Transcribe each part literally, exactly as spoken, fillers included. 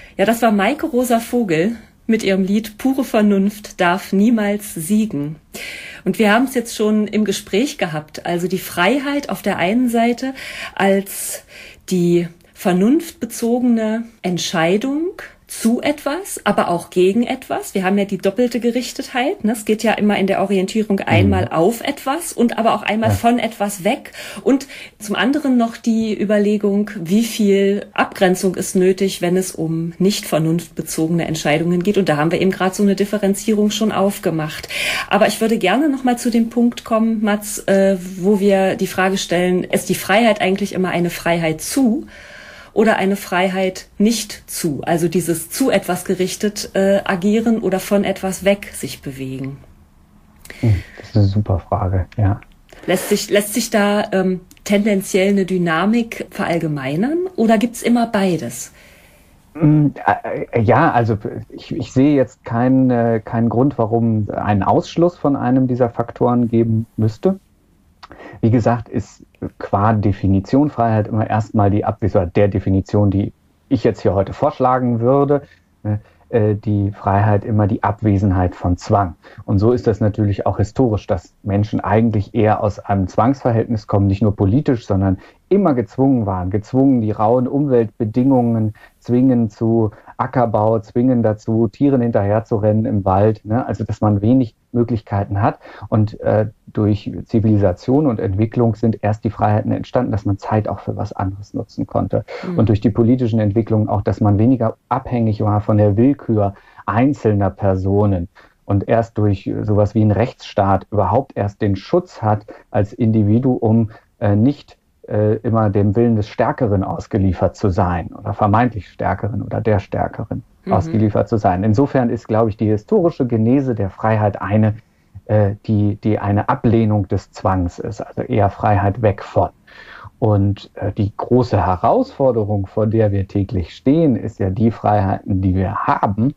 Ja, das war Maike Rosa Vogel mit ihrem Lied Pure Vernunft darf niemals siegen. Und wir haben es jetzt schon im Gespräch gehabt, also die Freiheit auf der einen Seite als die vernunftbezogene Entscheidung zu etwas, aber auch gegen etwas. Wir haben ja die doppelte Gerichtetheit. Ne? Es geht ja immer in der Orientierung einmal mhm. auf etwas und aber auch einmal ja. von etwas weg. Und zum anderen noch die Überlegung, wie viel Abgrenzung ist nötig, wenn es um nicht vernunftbezogene Entscheidungen geht. Und da haben wir eben gerade so eine Differenzierung schon aufgemacht. Aber ich würde gerne noch mal zu dem Punkt kommen, Mats, äh, wo wir die Frage stellen, ist die Freiheit eigentlich immer eine Freiheit zu? Oder eine Freiheit nicht zu, also dieses zu etwas gerichtet äh, agieren oder von etwas weg sich bewegen? Das ist eine super Frage, ja. Lässt sich, lässt sich da ähm, tendenziell eine Dynamik verallgemeinern oder gibt es immer beides? Ja, also ich, ich sehe jetzt keinen keinen Grund, warum einen Ausschluss von einem dieser Faktoren geben müsste. Wie gesagt, ist qua Definition Freiheit immer erstmal die Abwesenheit der Definition, die ich jetzt hier heute vorschlagen würde, äh, die Freiheit immer die Abwesenheit von Zwang. Und so ist das natürlich auch historisch, dass Menschen eigentlich eher aus einem Zwangsverhältnis kommen, nicht nur politisch, sondern immer gezwungen waren, gezwungen, die rauen Umweltbedingungen zwingen zu Ackerbau, zwingen dazu, Tieren hinterherzurennen im Wald, ne? Also dass man wenig Möglichkeiten hat. Und äh, durch Zivilisation und Entwicklung sind erst die Freiheiten entstanden, dass man Zeit auch für was anderes nutzen konnte. Mhm. Und durch die politischen Entwicklungen auch, dass man weniger abhängig war von der Willkür einzelner Personen. Und erst durch sowas wie einen Rechtsstaat überhaupt erst den Schutz hat, als Individuum äh, nicht äh, immer dem Willen des Stärkeren ausgeliefert zu sein oder vermeintlich Stärkeren oder der Stärkeren mhm. ausgeliefert zu sein. Insofern ist, glaube ich, die historische Genese der Freiheit eine, äh, die, die eine Ablehnung des Zwangs ist, also eher Freiheit weg von. Und äh, die große Herausforderung, vor der wir täglich stehen, ist ja die Freiheiten, die wir haben,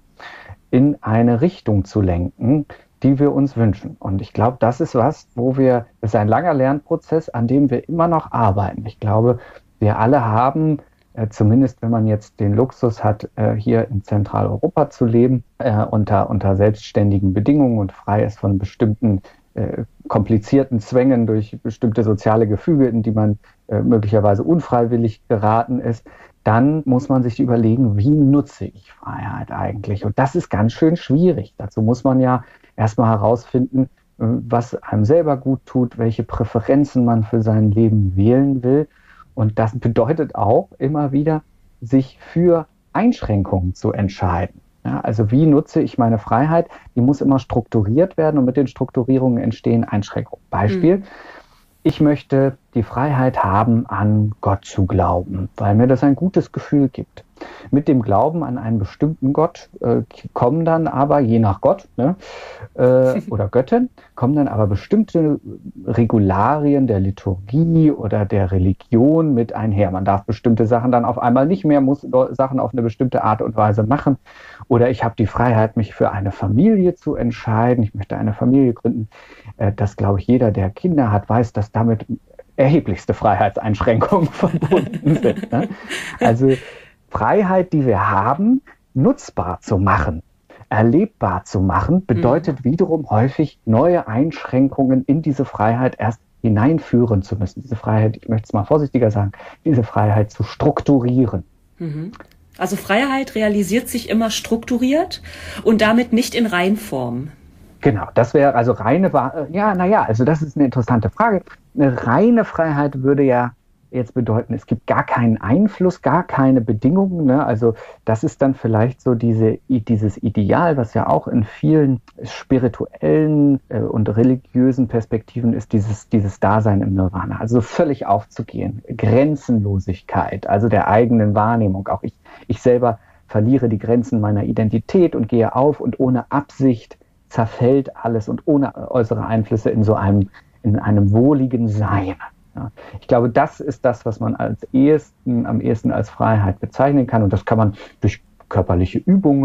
in eine Richtung zu lenken, die wir uns wünschen. Und ich glaube, das ist was, wo wir, es ist ein langer Lernprozess, an dem wir immer noch arbeiten. Ich glaube, wir alle haben, äh, zumindest wenn man jetzt den Luxus hat, äh, hier in Zentraleuropa zu leben, äh, unter, unter selbstständigen Bedingungen und frei ist von bestimmten äh, komplizierten Zwängen durch bestimmte soziale Gefüge, in die man äh, möglicherweise unfreiwillig geraten ist, dann muss man sich überlegen, wie nutze ich Freiheit eigentlich? Und das ist ganz schön schwierig. Dazu muss man ja erstmal herausfinden, was einem selber gut tut, welche Präferenzen man für sein Leben wählen will. Und das bedeutet auch immer wieder, sich für Einschränkungen zu entscheiden. Ja, also wie nutze ich meine Freiheit? Die muss immer strukturiert werden und mit den Strukturierungen entstehen Einschränkungen. Beispiel, mhm. ich möchte die Freiheit haben, an Gott zu glauben, weil mir das ein gutes Gefühl gibt. Mit dem Glauben an einen bestimmten Gott äh, kommen dann aber, je nach Gott ne, äh, oder Göttin, kommen dann aber bestimmte Regularien der Liturgie oder der Religion mit einher. Man darf bestimmte Sachen dann auf einmal nicht mehr, muss Sachen auf eine bestimmte Art und Weise machen. Oder ich habe die Freiheit, mich für eine Familie zu entscheiden. Ich möchte eine Familie gründen. Äh, das, glaube ich, jeder, der Kinder hat, weiß, dass damit erheblichste Freiheitseinschränkungen verbunden sind. Ne? Also Freiheit, die wir haben, nutzbar zu machen, erlebbar zu machen, bedeutet mhm. wiederum häufig neue Einschränkungen in diese Freiheit erst hineinführen zu müssen. Diese Freiheit, ich möchte es mal vorsichtiger sagen, diese Freiheit zu strukturieren. Mhm. Also Freiheit realisiert sich immer strukturiert und damit nicht in Reinform. Genau, das wäre also reine, ja, naja, also das ist eine interessante Frage. Eine reine Freiheit würde ja jetzt bedeuten, es gibt gar keinen Einfluss, gar keine Bedingungen. Ne? Also das ist dann vielleicht so diese, dieses Ideal, was ja auch in vielen spirituellen äh, und religiösen Perspektiven ist, dieses, dieses Dasein im Nirvana. Also völlig aufzugehen, Grenzenlosigkeit, also der eigenen Wahrnehmung. Auch ich, ich selber verliere die Grenzen meiner Identität und gehe auf und ohne Absicht zerfällt alles und ohne äußere Einflüsse in so einem, in einem wohligen Sein. Ja, ich glaube, das ist das, was man als ehesten, am ehesten als Freiheit bezeichnen kann. Und das kann man durch körperliche Übungen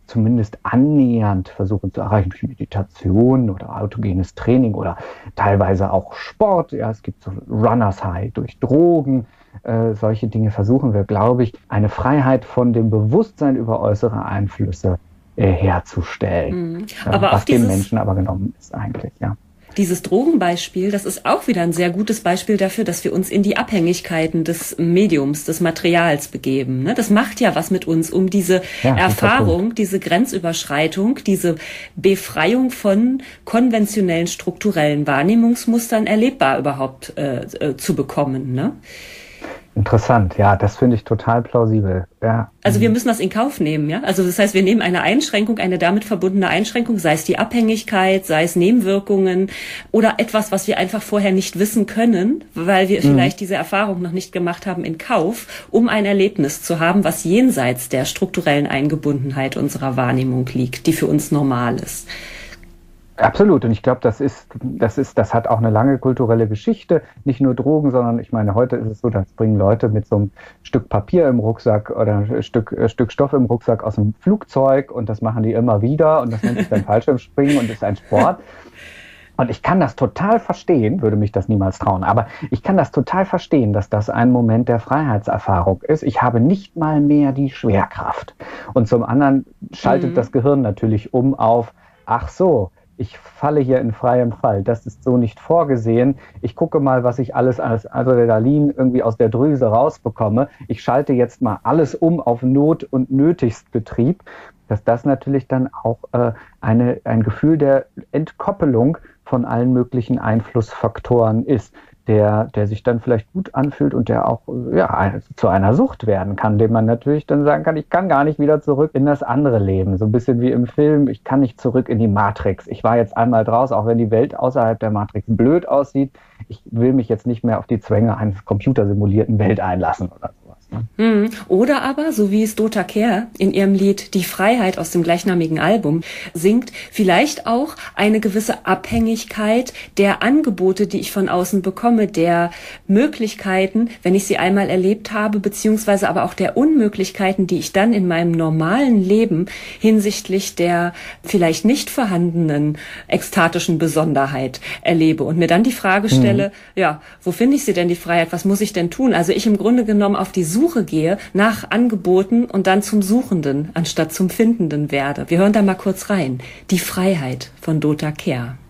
zumindest annähernd versuchen zu erreichen durch Meditation oder autogenes Training oder teilweise auch Sport. Ja, es gibt so Runners High durch Drogen. Äh, solche Dinge versuchen wir, glaube ich, eine Freiheit von dem Bewusstsein über äußere Einflüsse äh, herzustellen. Mhm. Aber äh, was auch dieses, dem Menschen aber genommen ist eigentlich, ja. Dieses Drogenbeispiel, das ist auch wieder ein sehr gutes Beispiel dafür, dass wir uns in die Abhängigkeiten des Mediums, des Materials begeben. Das macht ja was mit uns, um diese ja, Erfahrung, diese Grenzüberschreitung, diese Befreiung von konventionellen strukturellen Wahrnehmungsmustern erlebbar überhaupt äh, äh, zu bekommen, ne? Interessant, ja, das finde ich total plausibel. Ja. Also wir müssen das in Kauf nehmen, ja. Also das heißt, wir nehmen eine Einschränkung, eine damit verbundene Einschränkung, sei es die Abhängigkeit, sei es Nebenwirkungen oder etwas, was wir einfach vorher nicht wissen können, weil wir mhm. vielleicht diese Erfahrung noch nicht gemacht haben, in Kauf, um ein Erlebnis zu haben, was jenseits der strukturellen Eingebundenheit unserer Wahrnehmung liegt, die für uns normal ist. Absolut. Und ich glaube, das ist, das ist, das hat auch eine lange kulturelle Geschichte. Nicht nur Drogen, sondern ich meine, heute ist es so, das bringen Leute mit so einem Stück Papier im Rucksack oder ein Stück, ein Stück Stoff im Rucksack aus dem Flugzeug und das machen die immer wieder und das nennt sich dann Fallschirmspringen und ist ein Sport. Und ich kann das total verstehen, würde mich das niemals trauen, aber ich kann das total verstehen, dass das ein Moment der Freiheitserfahrung ist. Ich habe nicht mal mehr die Schwerkraft. Und zum anderen schaltet mhm. das Gehirn natürlich um auf, ach so, ich falle hier in freiem Fall. Das ist so nicht vorgesehen. Ich gucke mal, was ich alles als Adrenalin irgendwie aus der Drüse rausbekomme. Ich schalte jetzt mal alles um auf Not- und Nötigstbetrieb. Dass das natürlich dann auch äh, eine, ein Gefühl der Entkoppelung von allen möglichen Einflussfaktoren ist, der, der sich dann vielleicht gut anfühlt und der auch ja, zu einer Sucht werden kann, dem man natürlich dann sagen kann, ich kann gar nicht wieder zurück in das andere Leben. So ein bisschen wie im Film, ich kann nicht zurück in die Matrix. Ich war jetzt einmal draus, auch wenn die Welt außerhalb der Matrix blöd aussieht. Ich will mich jetzt nicht mehr auf die Zwänge eines computersimulierten Welt einlassen oder sowas. Mhm. Oder aber, so wie es Dota Kehr in ihrem Lied Die Freiheit aus dem gleichnamigen Album singt, vielleicht auch eine gewisse Abhängigkeit der Angebote, die ich von außen bekomme, der Möglichkeiten, wenn ich sie einmal erlebt habe, beziehungsweise aber auch der Unmöglichkeiten, die ich dann in meinem normalen Leben hinsichtlich der vielleicht nicht vorhandenen ekstatischen Besonderheit erlebe und mir dann die Frage stelle, mhm. ja, wo finde ich sie denn, die Freiheit? Was muss ich denn tun? Also ich im Grunde genommen auf die Suche gehe nach Angeboten und dann zum Suchenden anstatt zum Findenden werde. Wir hören da mal kurz rein. Die Freiheit von Dota Kehr.